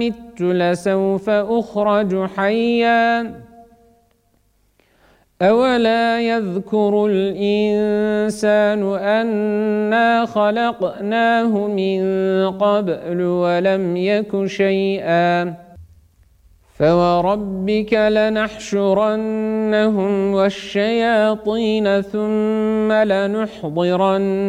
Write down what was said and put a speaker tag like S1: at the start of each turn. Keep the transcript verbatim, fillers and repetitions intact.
S1: مت لسوف أخرج حيا أولا يذكر الإنسان أنا خلقناه من قبل ولم يك شيئا فوربك لنحشرنهم والشياطين ثم لنحضرن